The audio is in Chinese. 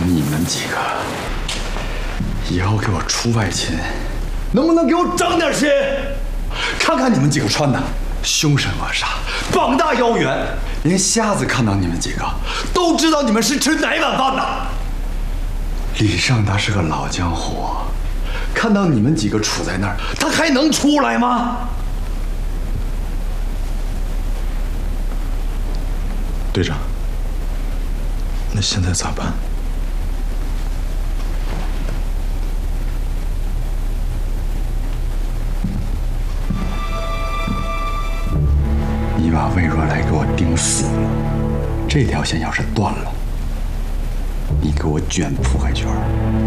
你们几个以后给我出外勤，能不能给我长点心？看看你们几个穿的，凶神恶煞，膀大腰圆，连瞎子看到你们几个都知道你们是吃哪碗饭的。李尚他是个老江湖，看到你们几个杵在那儿，他还能出来吗？ 队长，那现在咋办？ 你把魏若来给我盯死了，这条线要是断了，你给我卷铺盖卷。